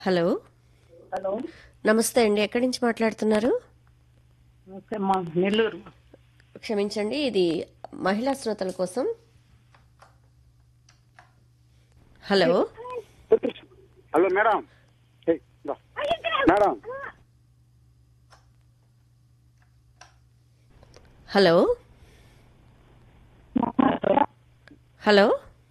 Hello. Hello. నమస్తే అండి. ఎక్కడి నుంచి మాట్లాడుతున్నారు? నమస్తే అమ్మా, నెల్లూరు. క్షమించండి, ఇది మహిళా శ్రోతల కోసం. Hello. Hello madam. Madam hello. Hello.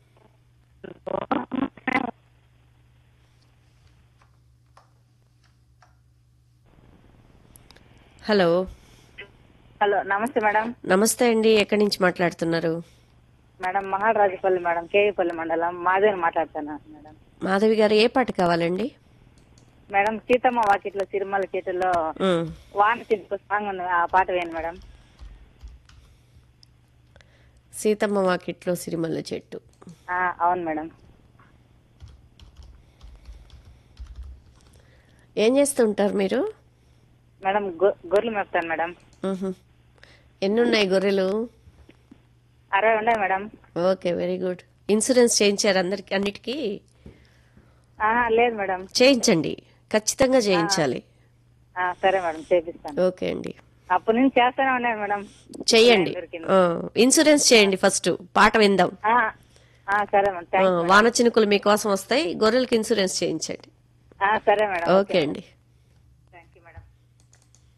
Hello. Hello, నమస్తే మేడం. నమస్తే అండి. ఎక్కడి నుంచి మాట్లాడుతున్నారు? మేడం మహారాజపల్లి మేడం, కేవీపల్లి మండలం మాదేవి మాట్లాడుతున్నాను మేడం. మాధవి గారు, ఏ పాట కావాలండి? మేడం సీతమ్మ వాకిట్లో సిరిమల్ల చెట్టులో ఉమ్, వాన చినుకు సాంగ్ ఉంది, ఆ పాట వేయండి మేడం. సీతమ్మ వాకిట్లో సిరిమల్ల చెట్టు. అవును మేడం. ఏం చేస్తుంటారు మీరు? మేడం గొర్రెలు మేపుతాను మేడం. ఉహు. ఎన్నున్నాయి గొర్రెలు? 60 ఉన్నాయి madam. Okay, very good. Insurance చేయించారు అందరికి, అన్నిటికీ? లేదు మేడం. చేయించండి, ఖచ్చితంగా చేయించాలి. సరే మేడం, చేపిస్తాను. ఓకే అండి, అప్పటి నుంచి చేస్తానే ఉన్నాను మేడం. చెయ్యండి. దొరికింది. ఇన్సూరెన్స్ చేయండి. ఫస్ట్ పాట విందాం. సరే మేడం, థ్యాంక్స్ మేడం. వాన చినుకులు మీకోసం వస్తాయి. గొర్రెలకి ఇన్సూరెన్స్ చేయించండి. సరే మేడం, ఓకే అండి.